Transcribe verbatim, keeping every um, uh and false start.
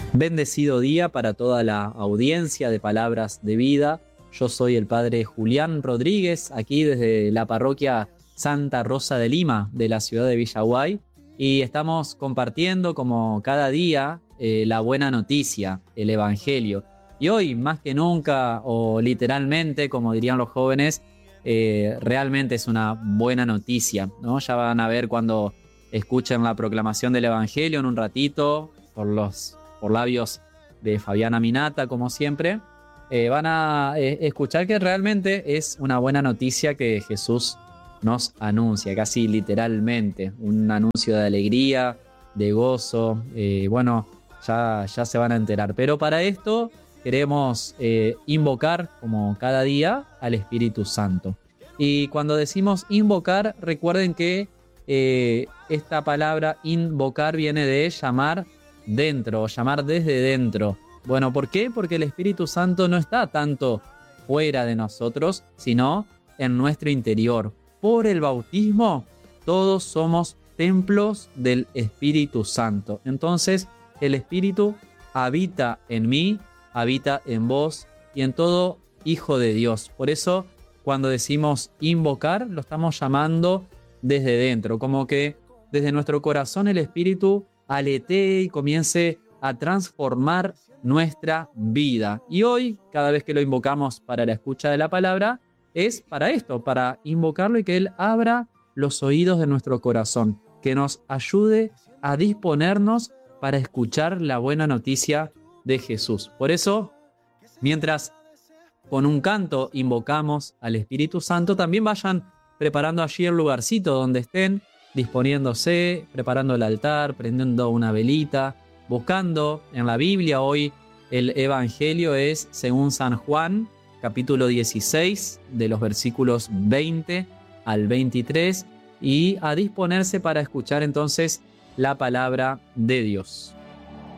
Bendecido día para toda la audiencia de Palabras de Vida. Yo soy el padre Julián Rodríguez, aquí desde la parroquia Santa Rosa de Lima, de la ciudad de Villaguay, y estamos compartiendo como cada día eh, la buena noticia, el Evangelio. Y hoy, más que nunca, o literalmente, como dirían los jóvenes, eh, realmente es una buena noticia, ¿no? Ya van a ver cuando escuchen la proclamación del Evangelio en un ratito, por los por labios de Fabiana Minata, como siempre, eh, van a eh, escuchar que realmente es una buena noticia que Jesús nos anuncia, casi literalmente, un anuncio de alegría, de gozo, eh, bueno, ya, ya se van a enterar. Pero para esto queremos eh, invocar, como cada día, al Espíritu Santo. Y cuando decimos invocar, recuerden que eh, esta palabra invocar viene de llamar dentro, o llamar desde dentro. Bueno, ¿por qué? Porque el Espíritu Santo no está tanto fuera de nosotros, sino en nuestro interior. Por el bautismo, todos somos templos del Espíritu Santo. Entonces, el Espíritu habita en mí, habita en vos y en todo hijo de Dios. Por eso, cuando decimos invocar, lo estamos llamando desde dentro, como que desde nuestro corazón el Espíritu aletee y comience a transformar nuestra vida. Y hoy, cada vez que lo invocamos para la escucha de la palabra, es para esto, para invocarlo y que Él abra los oídos de nuestro corazón, que nos ayude a disponernos para escuchar la buena noticia de Jesús. Por eso, mientras con un canto invocamos al Espíritu Santo, también vayan preparando allí el lugarcito donde estén, disponiéndose, preparando el altar, prendiendo una velita, buscando en la Biblia. Hoy el Evangelio es según San Juan, capítulo dieciséis, de los versículos veinte al veintitrés, y a disponerse para escuchar entonces la palabra de Dios.